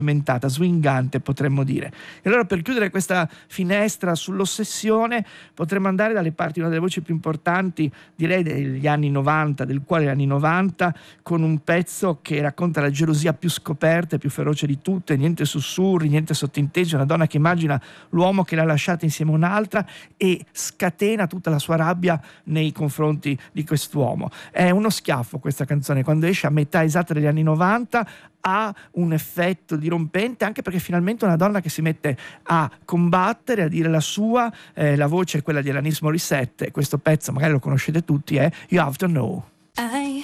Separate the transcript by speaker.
Speaker 1: swingante, potremmo dire. E allora, per chiudere questa finestra sull'ossessione, potremmo andare dalle parti, una delle voci più importanti, direi degli anni 90, del cuore degli anni 90, con un pezzo che racconta la gelosia più scoperta e più feroce di tutte, niente sussurri, niente sottintesi, una donna che immagina l'uomo che l'ha lasciata insieme a un'altra e scatena tutta la sua rabbia nei confronti di quest'uomo. È uno schiaffo questa canzone, quando esce a metà esatta degli anni 90 ha un effetto dirompente, anche perché finalmente una donna che si mette a combattere, a dire la sua, la voce è quella di Alanis Morissette, e questo pezzo magari lo conoscete tutti, è You Have to Know.
Speaker 2: I